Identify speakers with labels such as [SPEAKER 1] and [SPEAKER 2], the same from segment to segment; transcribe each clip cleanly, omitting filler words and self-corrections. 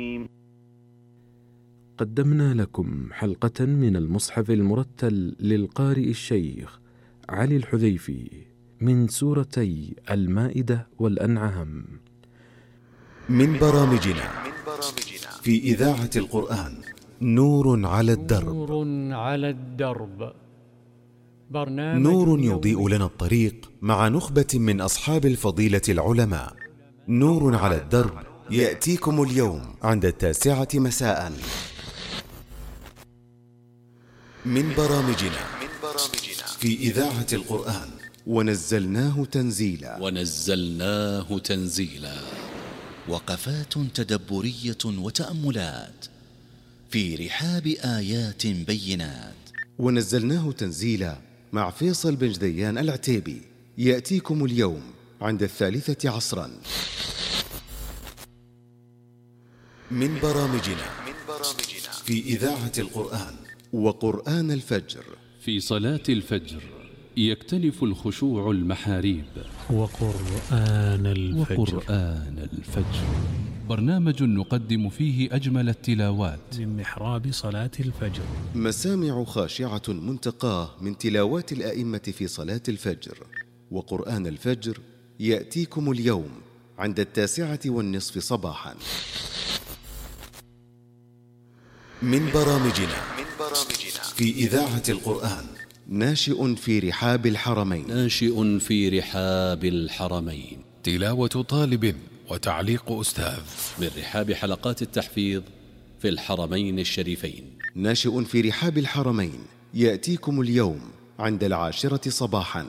[SPEAKER 1] قدمنا لكم حلقة من المصحف المرتل للقارئ الشيخ علي الحذيفي من سورتي المائدة والأنعام،
[SPEAKER 2] من برامجنا في إذاعة القرآن نور على الدرب. نور يضيء لنا الطريق مع نخبة من أصحاب الفضيلة العلماء. نور على الدرب يأتيكم اليوم عند 9 مساء. من برامجنا في إذاعة القرآن ونزلناه تنزيلا.
[SPEAKER 3] وقفات تدبرية وتأملات في رحاب آيات بينات.
[SPEAKER 2] ونزلناه تنزيلا مع فيصل بن جديان العتيبي يأتيكم اليوم عند 3 عصرا. من برامجنا في إذاعة القرآن وقرآن الفجر.
[SPEAKER 4] في صلاة الفجر يختلف الخشوع المحاريب.
[SPEAKER 5] وقرآن الفجر
[SPEAKER 4] برنامج نقدم فيه أجمل التلاوات
[SPEAKER 5] من محراب صلاة الفجر.
[SPEAKER 2] مسامع خاشعة منتقاه من تلاوات الآئمة في صلاة الفجر. وقرآن الفجر يأتيكم اليوم عند 9:30 صباحا. من برامجنا في إذاعة القرآن ناشئ في رحاب الحرمين.
[SPEAKER 6] تلاوة طالب وتعليق أستاذ
[SPEAKER 3] من رحاب حلقات التحفيظ في الحرمين الشريفين.
[SPEAKER 2] ناشئ في رحاب الحرمين يأتيكم اليوم عند 10 صباحا.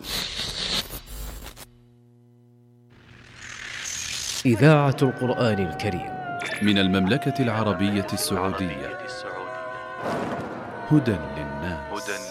[SPEAKER 7] إذاعة القرآن الكريم
[SPEAKER 4] من المملكة العربية السعودية. هدى للناس.